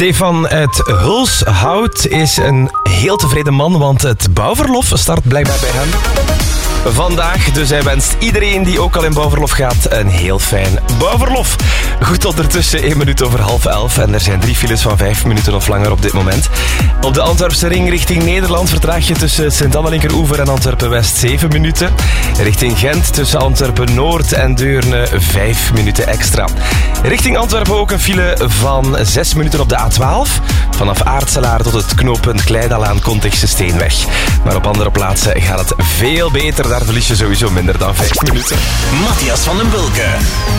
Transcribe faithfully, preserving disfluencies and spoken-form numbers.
Stefan uit Hulshout is een heel tevreden man, want het bouwverlof start blijkbaar bij hem vandaag. Dus hij wenst iedereen die ook al in bouwverlof gaat een heel fijn bouwverlof. Goed, ondertussen één minuut over half elf en er zijn drie files van vijf minuten of langer op dit moment. Op de Antwerpse ring richting Nederland vertraag je tussen Sint-Anne-Linkeroever en Antwerpen-West zeven minuten. Richting Gent tussen Antwerpen-Noord en Deurne vijf minuten extra. Richting Antwerpen ook een file van zes minuten op de A twaalf. Vanaf Aartselaar tot het knooppunt Kleidal aan Contichse Steenweg. Maar op andere plaatsen gaat het veel beter. Daar verlies je sowieso minder dan vijf minuten. Matthias van den Bulke.